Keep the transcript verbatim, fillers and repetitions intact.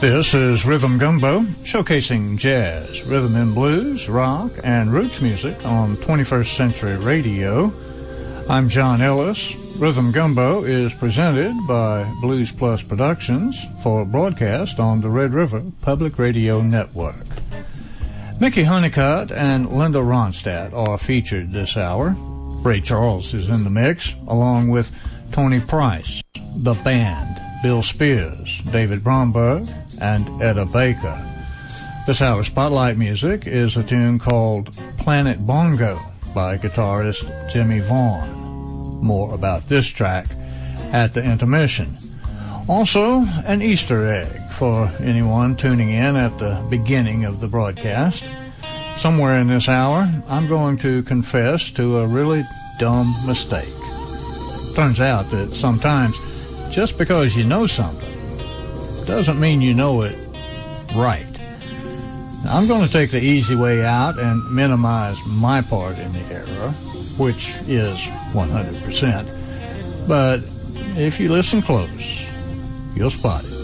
This is Rhythm Gumbo, showcasing jazz, rhythm and blues, rock, and roots music on twenty-first Century Radio. I'm John Ellis. Rhythm Gumbo is presented by Blues Plus Productions for broadcast on the Red River Public Radio Network. Mickey Honeycutt and Linda Ronstadt are featured this hour. Ray Charles is in the mix, along with Tony Price, the band, Bill Spears, David Bromberg, and Etta Baker. This hour's spotlight music is a tune called Planet Bongo by guitarist Jimmy Vaughn. More about this track at the intermission. Also, an Easter egg for anyone tuning in at the beginning of the broadcast. Somewhere in this hour, I'm going to confess to a really dumb mistake. Turns out that sometimes just because you know something doesn't mean you know it right. Now, I'm going to take the easy way out and minimize my part in the error, which is one hundred percent. But if you listen close, you'll spot it.